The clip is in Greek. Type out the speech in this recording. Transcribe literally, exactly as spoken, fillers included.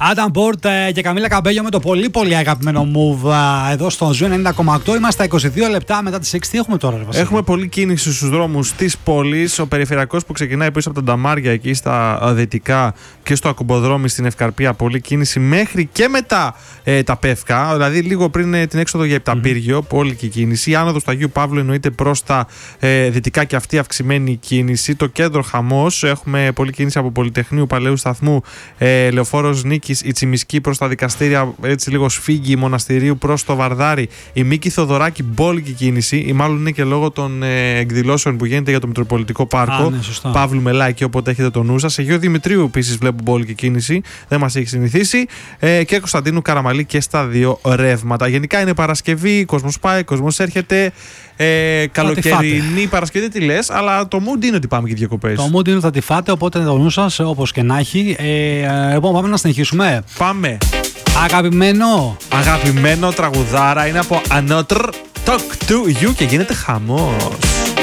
Adam Bort και Καμίλα Καμπέλιο με το πολύ πολύ αγαπημένο move εδώ στο Ζου ενενήντα κόμμα οκτώ. Είμαστε στα είκοσι δύο λεπτά μετά τις έξι. Τι έχουμε τώρα, ρε Βασίλη? Έχουμε πολλή κίνηση στους δρόμους της πόλης. Ο περιφερειακός που ξεκινάει πίσω από τα Νταμάρια εκεί στα δυτικά και στο Ακουμποδρόμι στην Ευκαρπία. Πολλή κίνηση μέχρι και μετά ε, τα Πεύκα. Δηλαδή λίγο πριν ε, την έξοδο για Επταπύργιο. Mm-hmm. Όλη και κίνηση. Η άνοδος του Αγίου Παύλου εννοείται προς τα ε, δυτικά και αυτή αυξημένη κίνηση. Το κέντρο χαμός. Έχουμε πολλή κίνηση από Πολυτεχνείου, Παλαιού Σταθμού, ε, Λεωφόρος Νίκης, η Τσιμισκή προς τα δικαστήρια. Έτσι λίγο Σφίγγι, Μοναστηρίου προς το Βαρδάρι. Η Μίκη Θοδωράκη, μπόλικη κίνηση. Ή μάλλον είναι και λόγω των ε, εκδηλώσεων που γίνεται για το Μητροπολιτικό Πάρκο. Α, ναι, Παύλου Μελάκη, οπότε έχετε το νου σας. Αιγαίου Δημητρίου επίσης βλέπω μπόλικη κίνηση. Δεν μας έχει συνηθίσει. Ε, και Κωνσταντίνου Καραμαλή και στα δύο ρεύματα. Γενικά είναι Παρασκευή, κόσμος πάει, κόσμος έρχεται. Ε, καλοκαιρινή Παρασκευή, δεν τη λες, αλλά το mood είναι ότι πάμε και διακοπές. Το mood είναι ότι θα τη φάτε, οπότε το νου σας, όπως και να έχει. Ε, λοιπόν, πάμε να συνεχίσουμε. Πάμε. Αγαπημένο. Αγαπημένο τραγουδάρα είναι από Another Talk to You και γίνεται χαμός.